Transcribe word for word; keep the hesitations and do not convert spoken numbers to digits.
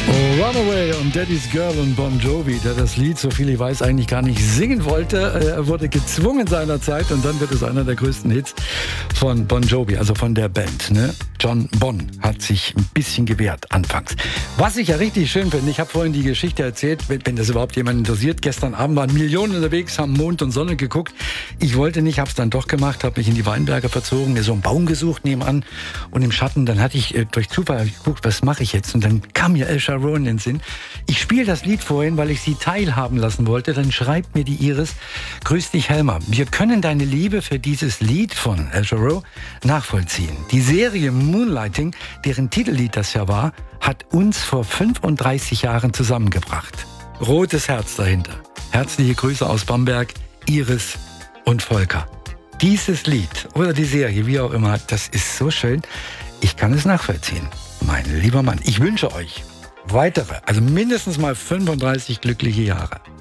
Runaway und Daddy's Girl und Bon Jovi, der das Lied, so viel ich weiß, eigentlich gar nicht singen wollte. Er wurde gezwungen seinerzeit und dann wird es einer der größten Hits von Bon Jovi, also von der Band. Ne? John Bon hat sich ein bisschen gewehrt anfangs. Was ich ja richtig schön finde, ich habe vorhin die Geschichte erzählt, wenn das überhaupt jemand interessiert. Gestern Abend waren Millionen unterwegs, haben Mond und Sonne geguckt. Ich wollte nicht, habe es dann doch gemacht, habe mich in die Weinberge verzogen, mir so einen Baum gesucht nebenan und im Schatten. Dann hatte ich äh, durch Zufall geguckt, was mache ich jetzt? Und dann kam mir El Sharon in den Sinn. Ich spiele das Lied vorhin, weil ich sie teilhaben lassen wollte. Dann schreibt mir die Iris: Grüß dich, Helmer. Wir können deine Liebe für dieses Lied von El Sharon nachvollziehen. Die Serie Moonlighting, deren Titellied das ja war, hat uns vor fünfunddreißig Jahren zusammengebracht. Rotes Herz dahinter. Herzliche Grüße aus Bamberg, Iris und Volker. Dieses Lied oder die Serie, wie auch immer, das ist so schön. Ich kann es nachvollziehen, mein lieber Mann. Ich wünsche euch weitere, also mindestens mal fünfunddreißig glückliche Jahre.